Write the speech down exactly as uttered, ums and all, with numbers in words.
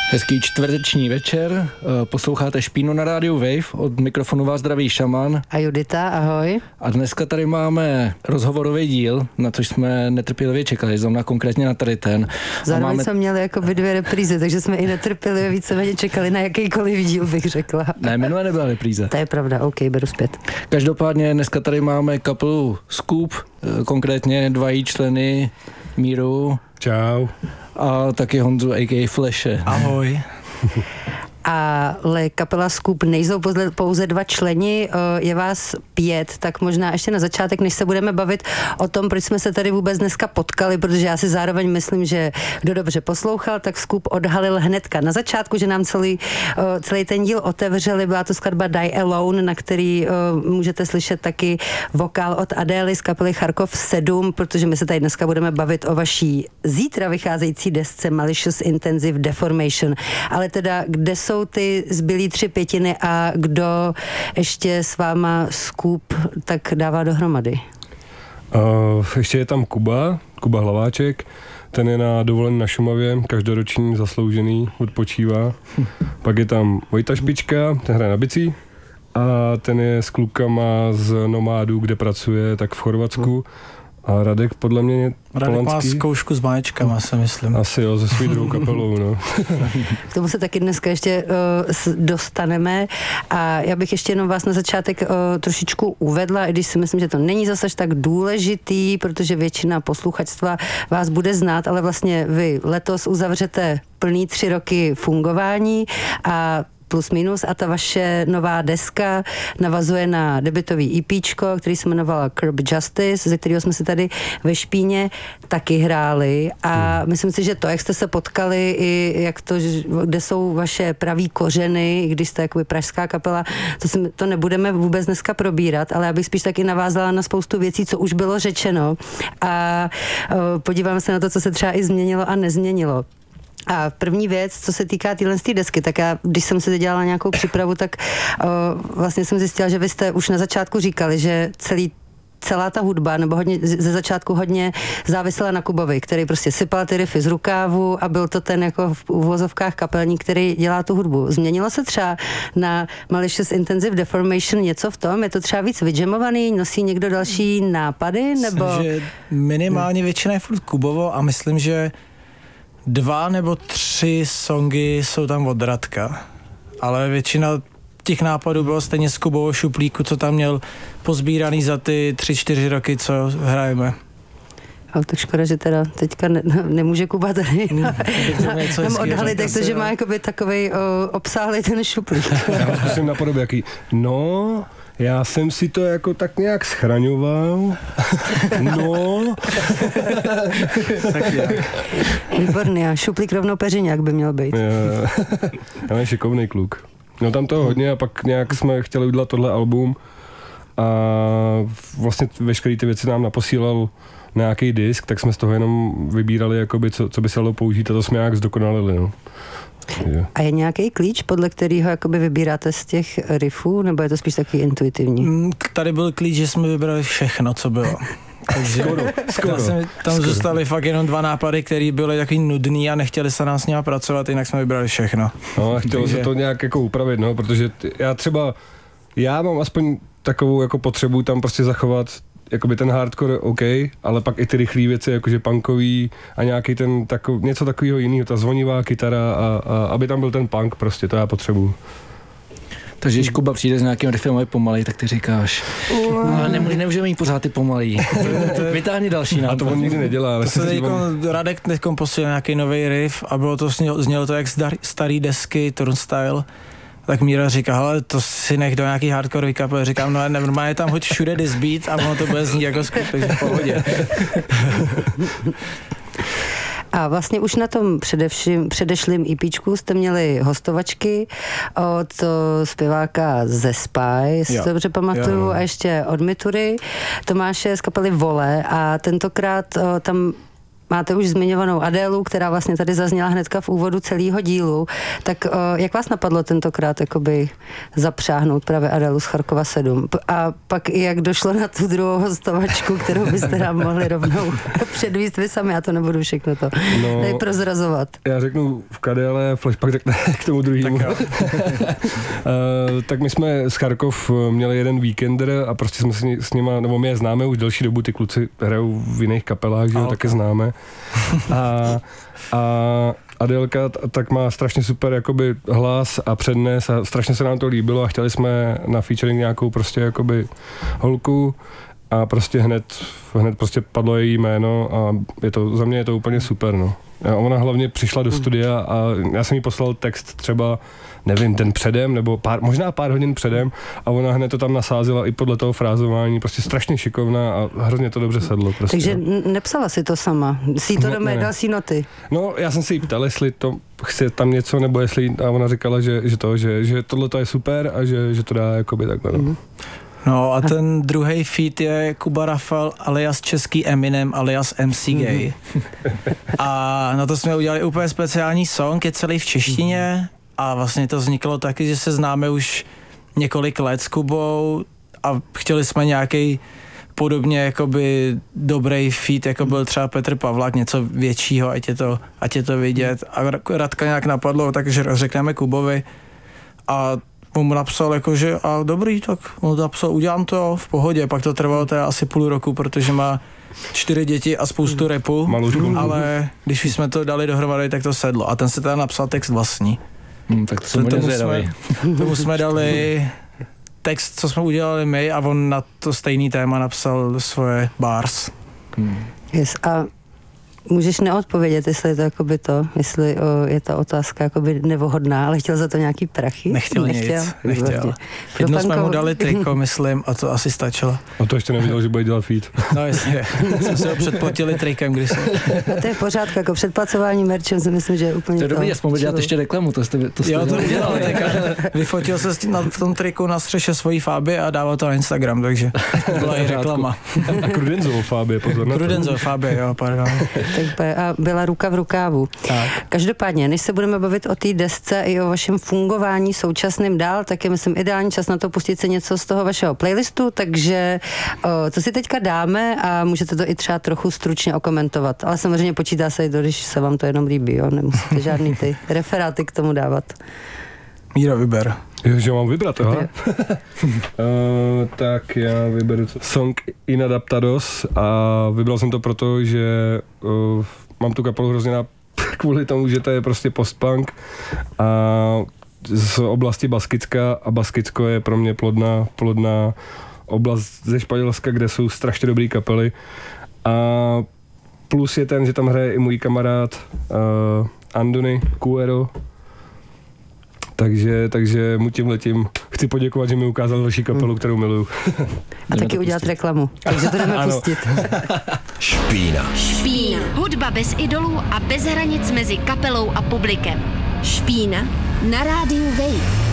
Hezký čtvrteční večer, posloucháte Špínu na rádiu Wave, od mikrofonu vás zdraví Šaman. A Judita, ahoj. A dneska tady máme rozhovorový díl, na což jsme netrpělivě čekali, zrovna konkrétně na tady ten. Zároveň máme... jsme měli jako by dvě reprízy, takže jsme i netrpělivě víceméně čekali na jakýkoliv díl, bych řekla. Ne, minule nebyla repríze. To je pravda, OK, beru zpět. Každopádně dneska tady máme kapelu Scoop, konkrétně dva její členy, Míru. Čau. A taky Honzu a ká a. Flashe. Ahoj. Ale kapela Scoop nejsou pouze, pouze dva členi, je vás pět, tak možná ještě na začátek, než se budeme bavit o tom, proč jsme se tady vůbec dneska potkali, protože já si zároveň myslím, že kdo dobře poslouchal, tak Scoop odhalil hnedka na začátku, že nám celý, celý ten díl otevřeli, byla to skladba Die Alone, na který můžete slyšet taky vokál od Adély z kapely Charkov sedm, protože my se tady dneska budeme bavit o vaší zítra vycházející desce Malicious Intensive Deformation. Ale teda, kde jsou ty zbylí tři pětiny a kdo ještě s váma Scoop tak dává dohromady? Uh, ještě je tam Kuba, Kuba Hlaváček, ten je na dovolen na Šumavě, každoroční zasloužený, odpočívá. Pak je tam Vojta Špička, ten hraje na bicí a ten je s klukama z Nomádu, kde pracuje, tak v Chorvatsku. A Radek podle mě Radek Polanský. má zkoušku s báječkama, se myslím. Asi jo, se svou druhou kapelou, no. K tomu se taky dneska ještě uh, dostaneme a já bych ještě jenom vás na začátek uh, trošičku uvedla, i když si myslím, že to není zase tak důležitý, protože většina posluchačstva vás bude znát, ale vlastně vy letos uzavřete plný tři roky fungování a plus minus a ta vaše nová deska navazuje na debutový EPčko, který se jmenovala Curb Justice, ze kterého jsme si tady ve Špíně taky hráli a hmm. myslím si, že to, jak jste se potkali i jak to, kde jsou vaše praví kořeny, i když jste jakoby pražská kapela, to, si, to nebudeme vůbec dneska probírat, ale já bych spíš taky navázala na spoustu věcí, co už bylo řečeno a uh, podíváme se na to, co se třeba i změnilo a nezměnilo. A první věc, co se týká téhle desky, tak já, když jsem si dělala nějakou přípravu, tak uh, vlastně jsem zjistila, že vy jste už na začátku říkali, že celý celá ta hudba, nebo hodně, ze začátku hodně závisela na Kubovi, který prostě sypal ty riffy z rukávu a byl to ten jako v uvozovkách kapelník, který dělá tu hudbu. Změnilo se třeba na Malicious Intensive Deformation něco v tom? Je to třeba víc vydžemovaný? Nosí někdo další nápady? Nebo... Myslím, že minimálně většina je furt Kubovo a myslím, že dva nebo tři songy jsou tam od Radka, ale většina těch nápadů bylo stejně z Kubovo šuplíku, co tam měl pozbíraný za ty tři, čtyři roky, co hrajeme. Ale tak škoda, že teda teďka ne, nemůže Kuba tady nám odhalit, jak to, že má jakoby takovej o, obsáhlý ten šuplík. Já zkusím napodobit, jaký, no... Já jsem si to jako tak nějak schraňoval. No. Tak jak. Výborný, a šuplík rovnou peřiňák by měl být. Já mám šikovnej kluk. No tam toho hodně a pak nějak jsme chtěli udělat tohle album a vlastně veškeré ty věci nám naposílal na nějaký disk, tak jsme z toho jenom vybírali, jakoby, co, co by se dalo použít a to jsme nějak zdokonalili. No. A je nějaký klíč, podle kterého jakoby vybíráte z těch riffů, nebo je to spíš taky intuitivní? Tady byl klíč, že jsme vybrali všechno, co bylo. Takže skoro, skoro. Tam skoro. zůstaly fakt jenom dva nápady, které byly takový nudný a nechtěli se nám s nimi pracovat, jinak jsme vybrali všechno. No a chtělo Takže... se to nějak jako upravit, no, protože t- já třeba, já mám aspoň takovou jako potřebu tam prostě zachovat jakoby ten hardcore OK, ale pak i ty rychlé věci, jakože punkový a nějaký ten tako, něco takového jiného, ta zvonivá kytara a, a aby tam byl ten punk prostě, to já potřebuju. Takže když Kuba přijde s nějakým riffem a je pomalej, tak ty říkáš, no, nemůže, nemůžeme mít pořád ty pomalý. Vytáhni další nápad. A to on nikdy nedělá. Ale to se teďko, Radek teďkom posílal nějaký nový riff a bylo to, znělo, znělo to jak starý desky, Turnstile. Tak Míra říká, hele, to si nech do nějaký hardcore kapely. Říkám, no normálně tam hoď všude this beat a ono to bude znít jako Scoop, takže v pohodě. A vlastně už na tom především, předešlým EPčku jste měli hostovačky od zpěváka ze Spy, jestli to dobře pamatuju, jo. A ještě od Mitury, Tomáše z kapely Vole a tentokrát o, tam máte už zmiňovanou Adélu, která vlastně tady zazněla hnedka v úvodu celého dílu, tak uh, jak vás napadlo tentokrát jakoby zapřáhnout právě Adélu z Charkova sedm? A pak i jak došlo na tu druhou hostovačku, kterou byste nám mohli rovnou předvíst vy sami, já to nebudu všechno to no, tady prozrazovat. Já řeknu v Kadéle, Flashback řekne k tomu druhému. Tak, uh, tak my jsme z Charkov měli jeden víkender a prostě jsme s, s nima, nebo my je známe už delší dobu, ty kluci hrajou v jiných kapelách, že jo, taky známe. A, a Adélka tak má strašně super jakoby hlas a přednes a strašně se nám to líbilo a chtěli jsme na featuring nějakou prostě jakoby holku a prostě hned, hned prostě padlo její jméno a je to, za mě je to úplně super, no. A ona hlavně přišla do studia a já jsem jí poslal text třeba, nevím, den předem, nebo pár, možná pár hodin předem a ona hned to tam nasázela i podle toho frázování, prostě strašně šikovná a hrozně to dobře sedlo. Prostě. Takže nepsala si to sama, si to doma dal si noty? No, já jsem si jí ptal, jestli to chce tam něco, nebo jestli, a ona říkala, že, že to, že, že tohle to je super a že, že to dá jakoby takhle. Mm-hmm. No a ten druhý feat je Kuba Rafal alias český Eminem alias M C Gay. A na to jsme udělali úplně speciální song, je celý v češtině a vlastně to vzniklo taky, že se známe už několik let s Kubou a chtěli jsme nějaký podobně jakoby dobrý feat, jako byl třeba Petr Pavlák, něco většího, ať je to, ať je to vidět. A Radka nějak napadlo, takže řekneme Kubovi a on mu napsal jako, že a dobrý, tak on napsal, udělám to v pohodě, pak to trvalo teda asi půl roku, protože má čtyři děti a spoustu repu, Malučku. Ale když jsme to dali dohromady, tak to sedlo a ten se teda napsal text vlastní. Hmm, tak to jsem tomu, jsme, tomu jsme dali text, co jsme udělali my a on na to stejný téma napsal svoje bars. Hmm. Yes, a můžeš neodpovědět, jestli je to jakoby to, jestli o, je ta otázka jakoby nevhodná, ale chtěl za to nějaký prachy? Nechtěl, nechtěl nic, nechtěl. Jednou jsme mu dali triko, myslím, a to asi stačilo. A to ještě nevěděl, že bude dělat feat. No jasně, jsme se ho předplatili trikem kdysi. A to je v pořádku, jako předplacování merchem si myslím, že je úplně to. Je dobrý, aspoň dělat ještě reklamu, to jste, to jste jo, to udělal, vyfotil se na, v tom triku na střeše svojí Fáby a dával to na Instagram, takže byla i reklama. A Krudenzovou Fáby, pozor na to. Krudenzovou Fáby, jo, pardon. A byla ruka v rukávu. Tak. Každopádně, než se budeme bavit o té desce i o vašem fungování současným dál, tak je myslím ideální čas na to pustit si něco z toho vašeho playlistu, takže o, to si teďka dáme a můžete to i třeba trochu stručně okomentovat. Ale samozřejmě počítá se i to, když se vám to jenom líbí, jo? Nemusíte žádný ty referáty k tomu dávat. Míra, vyber. Jo, že mám vybrat, aha. uh, tak já vyberu song Inadaptados a vybral jsem to proto, že uh, mám tu kapelu hrozně na kvůli tomu, že to je prostě postpunk a z oblasti Baskicka a Baskicko je pro mě plodná, plodná oblast ze Španělska, kde jsou strašně dobrý kapely a plus je ten, že tam hraje i můj kamarád uh, Andony Cuero. Takže, takže mu tímhletím chci poděkovat, že mi ukázal vaši kapelu, kterou miluju. A taky udělat reklamu, takže to jdeme pustit. Špína. Špína. Hudba bez idolů a bez hranic mezi kapelou a publikem. Špína na rádiu Wave.